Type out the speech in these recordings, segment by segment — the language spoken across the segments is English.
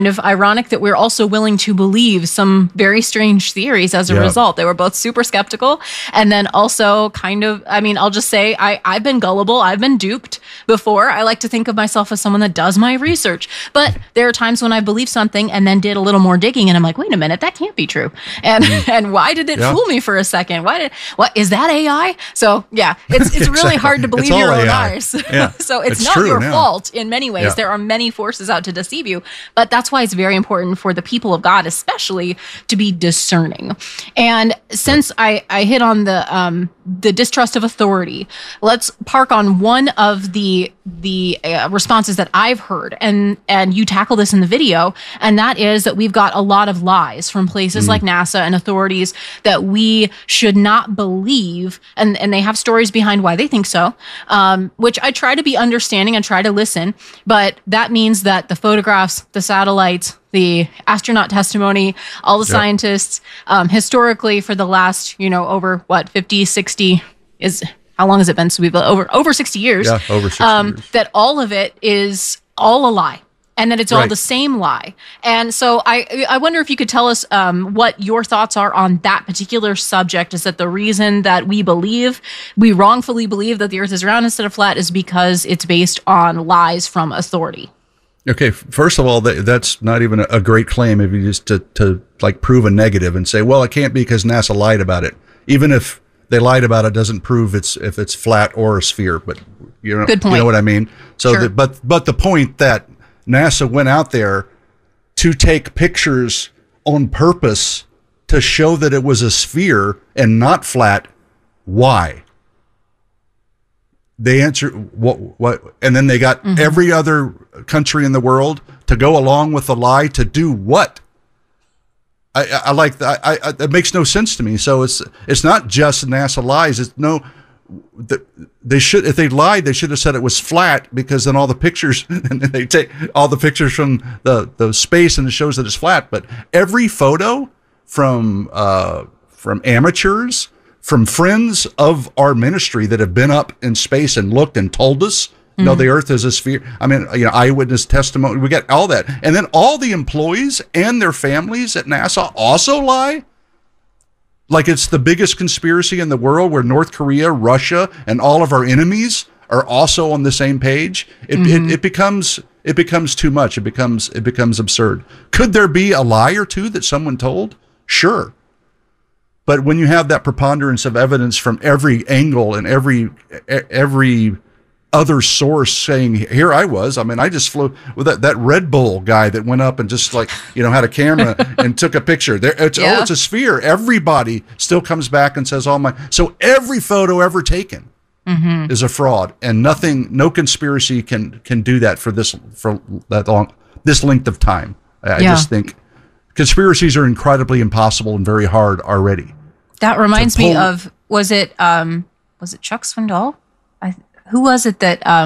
of ironic that we're also willing to believe some very strange theories as a result. They were both super skeptical, and then also kind of, I mean, I'll just say I've been gullible. I've been duped before. I like to think of myself as someone that does my research, but there are times when I believe something and then did a little more digging, and I'm like, wait a minute, that can't be true. And why did it fool me for a second? What is that AI? So yeah, it's really hard to believe your own eyes. Yeah. So it's not your fault in many ways. Yeah. There are many forces out to deceive you, but that's why it's very important for the people of God, especially, to be discerning. And since I hit on the distrust of authority, let's park on one of the responses that I've heard, and you tackle this in the video, and that is that we've got a lot of lies from places like NASA and authorities that we should not believe, and they have stories behind why they think so, which I try to be understanding and try to listen, but that means that the photographs, the satellites, the astronaut testimony, all the scientists, historically for the last, over 50, 60 is, how long has it been? So we've over 60 years. Yeah, over 60 years. That all of it is all a lie. And that it's all the same lie. And so I wonder if you could tell us what your thoughts are on that particular subject. Is that the reason that we wrongfully believe that the earth is round instead of flat is because it's based on lies from authority? Okay, first of all, that's not even a great claim if you just to prove a negative and say, well, it can't be because NASA lied about it. Even if they lied about it, doesn't prove if it's flat or a sphere. But good point. You know what I mean? So, sure. But the point that NASA went out there to take pictures on purpose to show that it was a sphere and not flat. Why? They answered what, and then they got every other country in the world to go along with the lie to do what? I like that. It makes no sense to me. So it's not just NASA lies. It's they should, if they lied, they should have said it was flat, because then all the pictures, and they take all the pictures from the space and it shows that it's flat. But every photo from amateurs, from friends of our ministry that have been up in space and looked and told us, no, the earth is a sphere. I mean, eyewitness testimony, we get all that. And then all the employees and their families at NASA also lie. Like it's the biggest conspiracy in the world, where North Korea, Russia, and all of our enemies are also on the same page. It becomes too much. It becomes absurd. Could there be a lie or two that someone told? Sure. But when you have that preponderance of evidence from every angle and every other source saying, here I was, I mean, I just flew with that Red Bull guy that went up and just had a camera and took a picture there. It's a sphere. Everybody still comes back and says, so every photo ever taken is a fraud, and no conspiracy can do that for that long, this length of time. I just think conspiracies are incredibly impossible and very hard already. That reminds me of, was it Chuck Swindoll? Who was it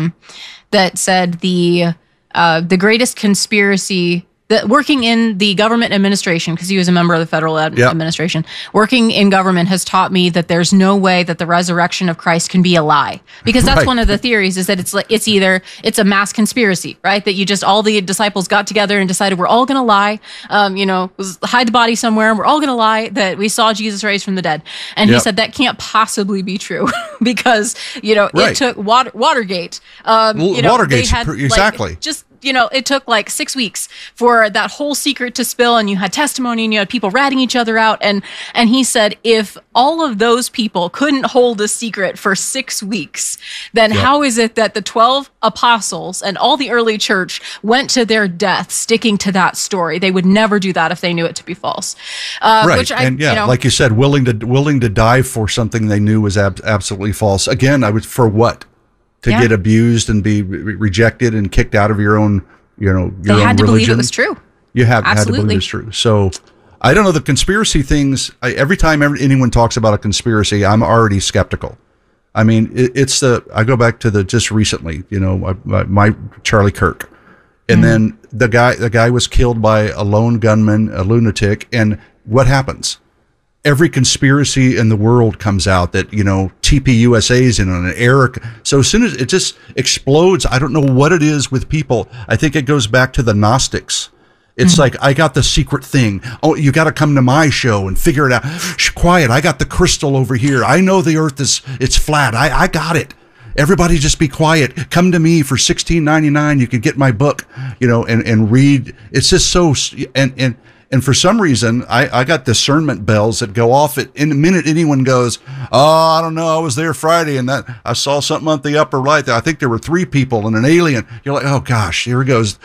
that said the greatest conspiracy, that working in the government administration, because he was a member of the federal administration, working in government has taught me that there's no way that the resurrection of Christ can be a lie. Because that's one of the theories, is that it's a mass conspiracy, right? That all the disciples got together and decided we're all going to lie, hide the body somewhere, and we're all going to lie that we saw Jesus raised from the dead. And he said that can't possibly be true because, it took Watergate. Watergate, exactly. It took 6 weeks for that whole secret to spill, and you had testimony and you had people ratting each other out. And he said, if all of those people couldn't hold a secret for 6 weeks, then how is it that the 12 apostles and all the early church went to their death sticking to that story? They would never do that if they knew it to be false. Right. Like you said, willing to die for something they knew was absolutely false. Again, for what? To get abused and be rejected and kicked out of your own, your own religion. They had to believe it was true. You had to believe it was true. So I don't know, the conspiracy things, every time anyone talks about a conspiracy, I'm already skeptical. I mean, I go back to just recently, my Charlie Kirk. And then the guy was killed by a lone gunman, a lunatic. And what happens? Every conspiracy in the world comes out that, TPUSA's in on an error. So as soon as it just explodes, I don't know what it is with people. I think it goes back to the Gnostics It's like, I got the secret thing. Oh, you got to come to my show and figure it out. Shh, quiet. I got the crystal over here. I know the earth it's flat. I got it. Everybody just be quiet. Come to me for $16.99. You could get my book, and read. It's just so, and for some reason, I got discernment bells that go off in the minute anyone goes, oh, I don't know, I was there Friday and that I saw something on the upper right there. I think there were 3 people and an alien. You're like, oh gosh, here it goes.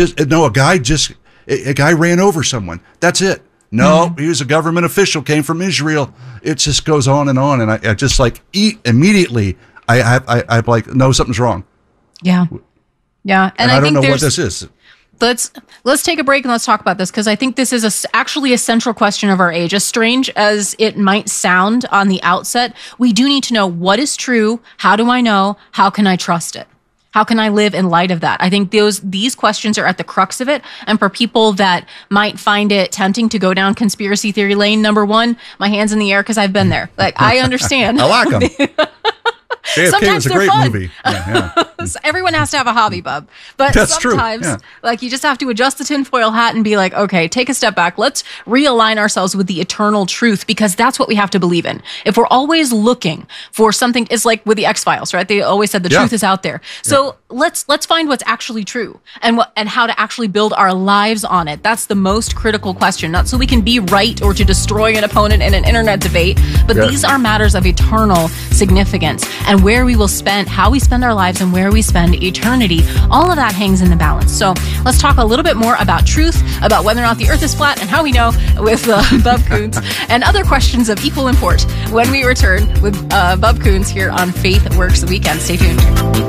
A guy ran over someone. That's it. No, he was a government official, came from Israel. It just goes on. And I just like immediately. I'm like, no, something's wrong. Yeah. Yeah. And I don't know what this is. Let's take a break and let's talk about this, because I think this is actually a central question of our age. As strange as it might sound on the outset, we do need to know what is true. How do I know? How can I trust it? How can I live in light of that? I think these questions are at the crux of it. And for people that might find it tempting to go down conspiracy theory lane, number one, my hands in the air, because I've been there. Like, I understand. I like them. JFK was a great movie. Yeah. Everyone has to have a hobby, bub. But that's sometimes, true. Yeah. like, you just have to adjust the tinfoil hat and be like, okay, take a step back. Let's realign ourselves with the eternal truth, because that's what we have to believe in. If we're always looking for something, it's like with the X-Files, right? They always said the truth is out there. So let's find what's actually true and how to actually build our lives on it. That's the most critical question. Not so we can be right or to destroy an opponent in an internet debate, but these are matters of eternal significance, and where we will spend, how we spend our lives, and where we spend eternity. All of that hangs in the balance. So let's talk a little bit more about truth, about whether or not the earth is flat and how we know, with Bub Coons, and other questions of equal import when we return with Bub Coons here on Faith Works Weekend. Stay tuned.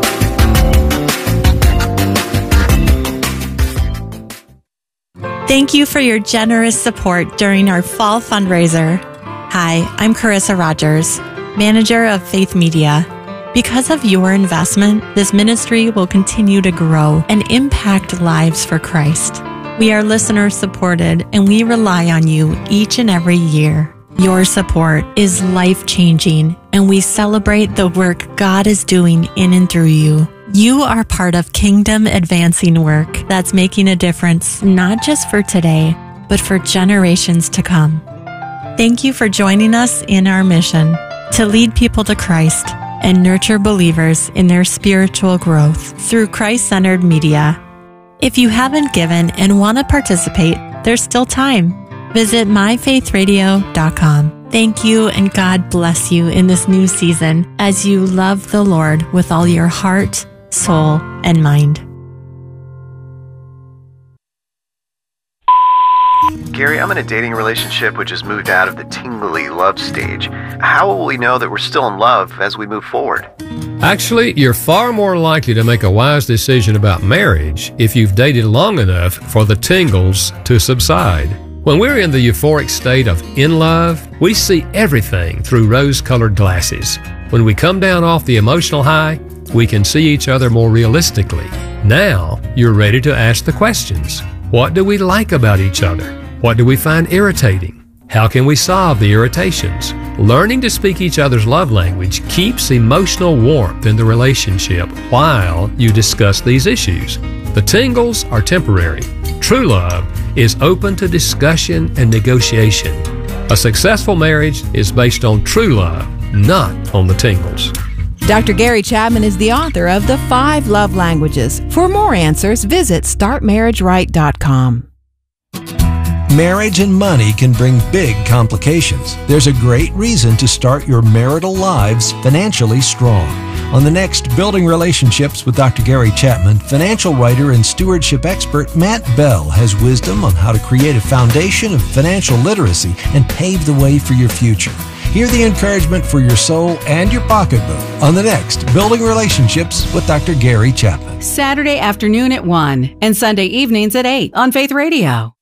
Thank you for your generous support during our fall fundraiser. Hi, I'm Carissa Rogers, manager of Faith Media. Because of your investment, this ministry will continue to grow and impact lives for Christ. We are listener supported, and we rely on you each and every year. Your support is life-changing, and we celebrate the work God is doing in and through you. You are part of kingdom advancing work that's making a difference, not just for today, but for generations to come. Thank you for joining us in our mission to lead people to Christ and nurture believers in their spiritual growth through Christ-centered media. If you haven't given and want to participate, there's still time. Visit myfaithradio.com. Thank you, and God bless you in this new season as you love the Lord with all your heart, soul, and mind. Gary, I'm in a dating relationship which has moved out of the tingly love stage. How will we know that we're still in love as we move forward? Actually, you're far more likely to make a wise decision about marriage if you've dated long enough for the tingles to subside. When we're in the euphoric state of in love, we see everything through rose-colored glasses. When we come down off the emotional high, we can see each other more realistically. Now, you're ready to ask the questions. What do we like about each other? What do we find irritating? How can we solve the irritations? Learning to speak each other's love language keeps emotional warmth in the relationship while you discuss these issues. The tingles are temporary. True love is open to discussion and negotiation. A successful marriage is based on true love, not on the tingles. Dr. Gary Chapman is the author of The 5 Love Languages. For more answers, visit StartMarriageRight.com. Marriage and money can bring big complications. There's a great reason to start your marital lives financially strong. On the next Building Relationships with Dr. Gary Chapman, financial writer and stewardship expert Matt Bell has wisdom on how to create a foundation of financial literacy and pave the way for your future. Hear the encouragement for your soul and your pocketbook on the next Building Relationships with Dr. Gary Chapman. Saturday afternoon at 1 and Sunday evenings at 8 on Faith Radio.